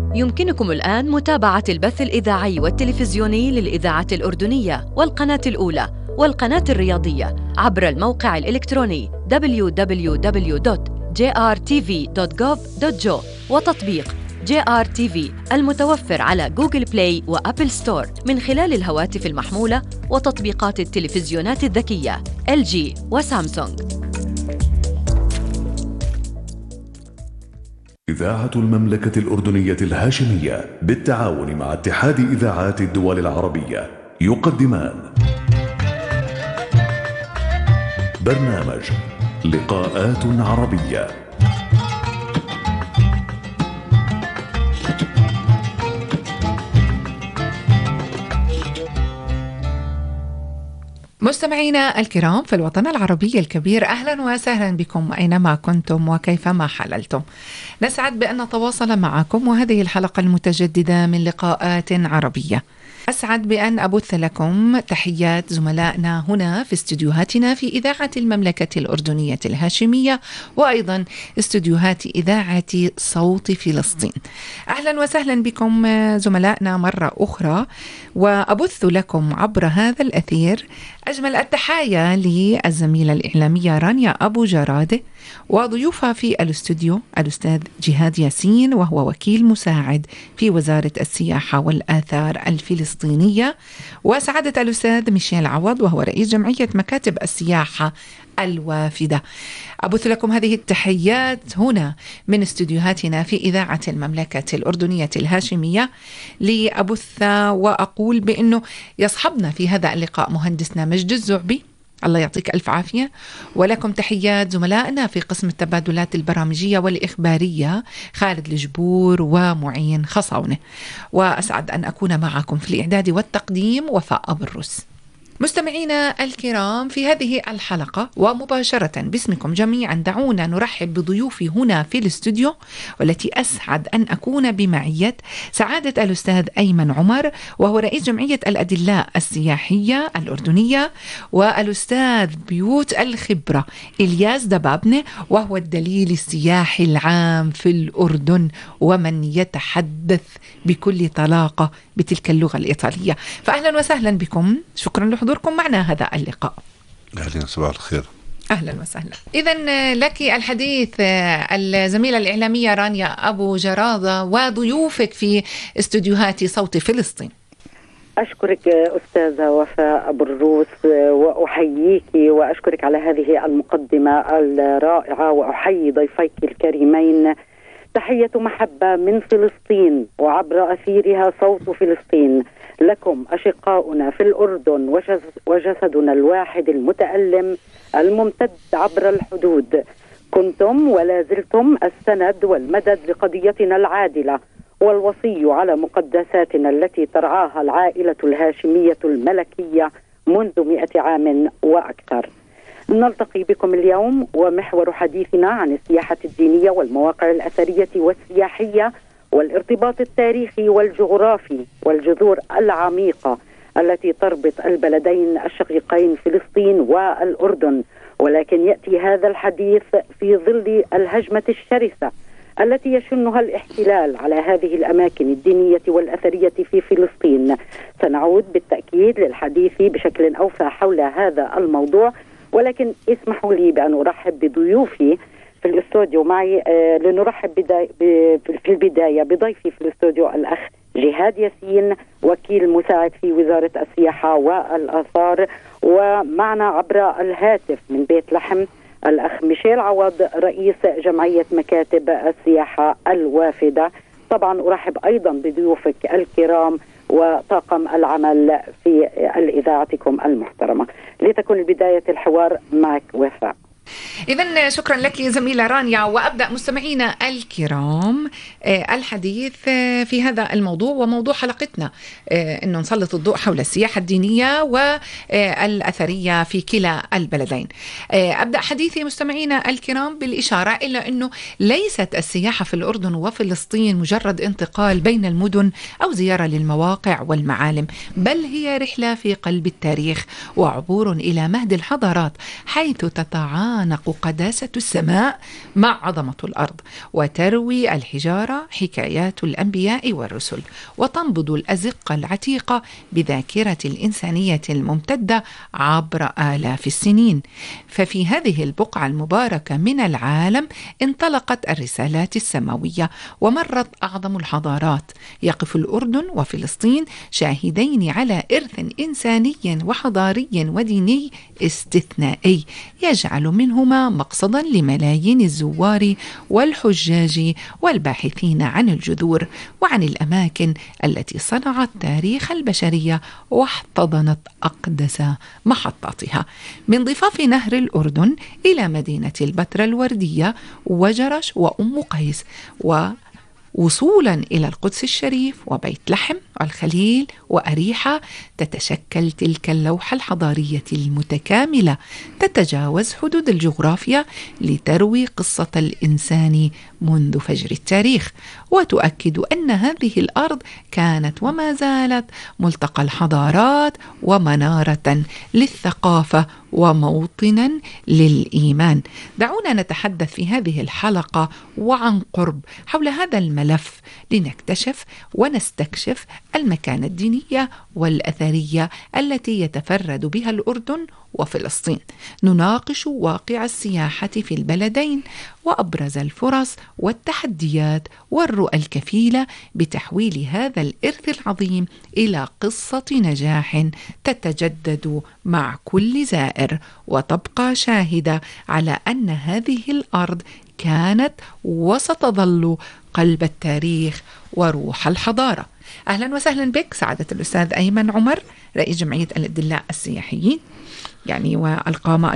يمكنكم الآن متابعة البث الإذاعي والتلفزيوني للإذاعة الأردنية والقناة الأولى والقناة الرياضية عبر الموقع الإلكتروني www.jrtv.gov.jo وتطبيق JRTV المتوفر على جوجل بلاي وأبل ستور من خلال الهواتف المحمولة وتطبيقات التلفزيونات الذكية LG وسامسونج. إذاعة المملكة الأردنية الهاشمية بالتعاون مع اتحاد إذاعات الدول العربية يقدمان برنامج لقاءات عربية. مستمعينا الكرام في الوطن العربي الكبير، أهلا وسهلا بكم أينما كنتم وكيفما حللتم. نسعد بأن نتواصل معكم وهذه الحلقة المتجددة من لقاءات عربية. أسعد بأن أبث لكم تحيات زملائنا هنا في استديوهاتنا في إذاعة المملكة الأردنية الهاشمية وأيضا استديوهات إذاعة صوت فلسطين. أهلا وسهلا بكم زملائنا مرة أخرى، وأبث لكم عبر هذا الأثير أجمل التحايا للزميلة الإعلامية رانيا أبو جرادة وضيوفها في الاستوديو الأستاذ جهاد ياسين وهو وكيل مساعد في وزارة السياحة والآثار الفلسطينية، وسعادة الأستاذ ميشيل عوض وهو رئيس جمعية مكاتب السياحة الوافدة. أبث لكم هذه التحيات هنا من استوديوهاتنا في إذاعة المملكة الأردنية الهاشمية، لأبث وأقول بأنه يصحبنا في هذا اللقاء مهندسنا مجد الزعبي، الله يعطيك ألف عافية، ولكم تحيات زملائنا في قسم التبادلات البرامجية والإخبارية خالد الجبور ومعين خصاونة، وأسعد أن أكون معكم في الإعداد والتقديم وفاء أبو الروس. مستمعينا الكرام، في هذه الحلقة ومباشرة باسمكم جميعا دعونا نرحب بضيوفي هنا في الاستوديو، والتي أسعد أن أكون بمعية سعادة الأستاذ أيمن عمر وهو رئيس جمعية الأدلاء السياحية الأردنية، والأستاذ بيوت الخبرة إلياس دبابنة وهو الدليل السياحي العام في الأردن ومن يتحدث بكل طلاقة بتلك اللغة الإيطالية. فأهلا وسهلا بكم، شكرا لحضوركم معنا هذا اللقاء. أهلا، صباح الخير. أهلا وسهلا. إذن لك الحديث الزميلة الإعلامية رانيا أبو جرادة وضيوفك في استوديوهات صوت فلسطين. أشكرك أستاذة وفاء أبو الروس وأحييك وأشكرك على هذه المقدمة الرائعة، وأحيي ضيفيك الكريمين تحية محبة من فلسطين وعبر أثيرها صوت فلسطين لكم أشقاؤنا في الأردن وجسدنا الواحد المتألم الممتد عبر الحدود. كنتم ولا زلتم السند والمدد لقضيتنا العادلة والوصي على مقدساتنا التي ترعاها العائلة الهاشمية الملكية منذ 100 عام وأكثر. نلتقي بكم اليوم ومحور حديثنا عن السياحة الدينية والمواقع الأثرية والسياحية والارتباط التاريخي والجغرافي والجذور العميقة التي تربط البلدين الشقيقين فلسطين والأردن، ولكن يأتي هذا الحديث في ظل الهجمة الشرسة التي يشنها الاحتلال على هذه الأماكن الدينية والأثرية في فلسطين. سنعود بالتأكيد للحديث بشكل أوفى حول هذا الموضوع، ولكن اسمحوا لي بأن أرحب بضيوفي في الاستوديو معي. لنرحب في البداية بضيفي في الاستوديو الأخ جهاد ياسين وكيل مساعد في وزارة السياحة والآثار، ومعنا عبر الهاتف من بيت لحم الأخ ميشيل عوض رئيس جمعية مكاتب السياحة الوافدة. طبعا أرحب أيضا بضيوفك الكرام وطاقم العمل في الإذاعتكم المحترمة. لتكون البداية الحوار معك وفاء. إذن شكرا لك زميلة رانيا، وأبدأ مستمعينا الكرام الحديث في هذا الموضوع وموضوع حلقتنا أنه نسلط الضوء حول السياحة الدينية والأثرية في كلا البلدين. أبدأ حديثي مستمعينا الكرام بالإشارة إلى أنه ليست السياحة في الأردن وفلسطين مجرد انتقال بين المدن أو زيارة للمواقع والمعالم، بل هي رحلة في قلب التاريخ وعبور إلى مهد الحضارات، حيث تتعانق تتناسب قداسة السماء مع عظمة الأرض، وتروي الحجارة حكايات الأنبياء والرسل، وتنبض الأزقة العتيقة بذاكرة الإنسانية الممتدة عبر آلاف السنين. ففي هذه البقعة المباركة من العالم انطلقت الرسالات السماوية ومرت أعظم الحضارات. يقف الأردن وفلسطين شاهدين على إرث إنساني وحضاري وديني استثنائي يجعل منهما مقصدا لملايين الزوار والحجاج والباحثين عن الجذور وعن الأماكن التي صنعت تاريخ البشرية واحتضنت أقدس محطاتها، من ضفاف نهر الأردن إلى مدينة البتراء الوردية وجرش وأم قيس، ووصولا إلى القدس الشريف وبيت لحم والخليل وأريحة. تتشكل تلك اللوحة الحضارية المتكاملة تتجاوز حدود الجغرافيا لتروي قصة الإنسان منذ فجر التاريخ، وتؤكد أن هذه الأرض كانت وما زالت ملتقى الحضارات ومنارة للثقافة وموطنا للإيمان. دعونا نتحدث في هذه الحلقة وعن قرب حول هذا الملف لنكتشف ونستكشف المكانة الدينية والأثرية التي يتفرد بها الأردن وفلسطين. نناقش واقع السياحة في البلدين وأبرز الفرص والتحديات والرؤى الكفيلة بتحويل هذا الإرث العظيم إلى قصة نجاح تتجدد مع كل زائر، وتبقى شاهدة على أن هذه الأرض كانت وستظل قلب التاريخ وروح الحضارة. أهلا وسهلا بك سعادة الأستاذ أيمن عمر، رئيس جمعية الأدلاء السياحيين والقامة